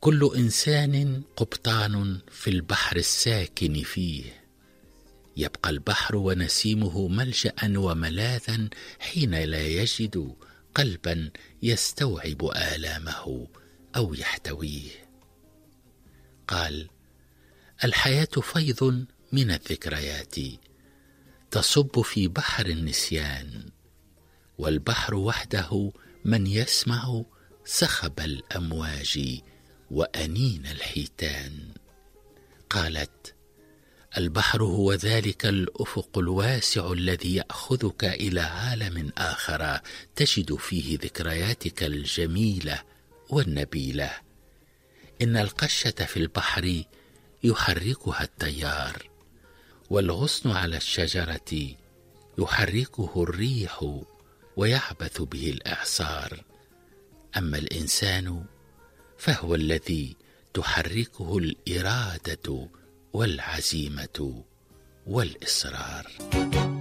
كل إنسان قبطان في البحر الساكن فيه، يبقى البحر ونسيمه ملجأ وملاذا حين لا يجد قلبا يستوعب آلامه أو يحتويه. قال: الحياة فيض من الذكريات تصب في بحر النسيان، والبحر وحده من يسمع سخب الأمواج وأنين الحيتان. قالت: البحر هو ذلك الأفق الواسع الذي يأخذك إلى عالم آخر تجد فيه ذكرياتك الجميلة والنبيلة. إن القشة في البحر يحركها التيار، والغصن على الشجرة يحركه الريح ويعبث به الإعصار. أما الإنسان فهو الذي تحركه الإرادة والعزيمة والإصرار.